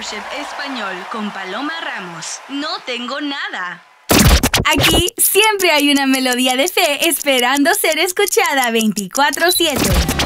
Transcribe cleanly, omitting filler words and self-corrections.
Chef Español con Paloma Ramos. No tengo nada. Aquí siempre hay una melodía de fe esperando ser escuchada 24/7.